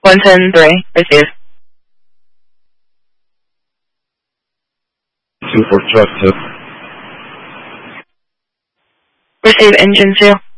110-3, receive. 2 for truck 2. Receive engine 2.